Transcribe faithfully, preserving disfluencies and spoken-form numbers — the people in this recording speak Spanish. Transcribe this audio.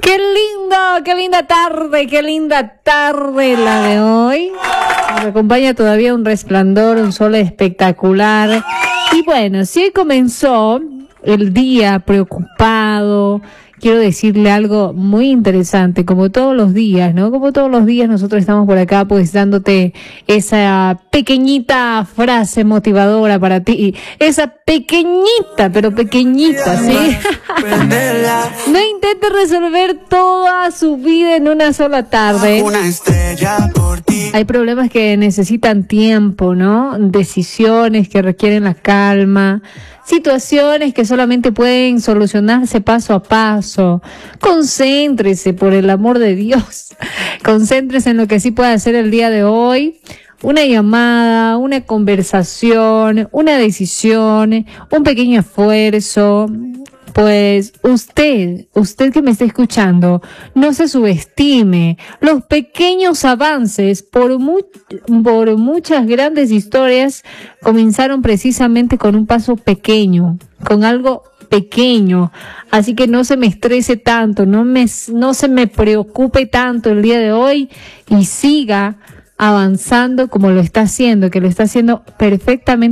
Qué lindo, qué linda tarde, qué linda tarde la de hoy. Nos acompaña todavía un resplandor, un sol espectacular. Y bueno, si hoy comenzó el día preocupado, quiero decirle algo muy interesante, como todos los días, ¿no? Como todos los días nosotros estamos por acá pues dándote esa pequeñita frase motivadora para ti, esa pequeñita, pero pequeñita, ¿sí? No intente resolver toda su vida en una sola tarde. Una estrella por ti. Hay problemas que necesitan tiempo, ¿no? Decisiones que requieren la calma, situaciones que solamente pueden solucionarse paso a paso. Concéntrese, por el amor de Dios. Concéntrese en lo que sí puede hacer el día de hoy. Una llamada, una conversación, una decisión, un pequeño esfuerzo. Pues usted, usted que me está escuchando, no se subestime. Los pequeños avances por, mu por muchas grandes historias comenzaron precisamente con un paso pequeño, con algo pequeño. Así que no se me estrese tanto, no me, no se me preocupe tanto el día de hoy y siga avanzando como lo está haciendo, que lo está haciendo perfectamente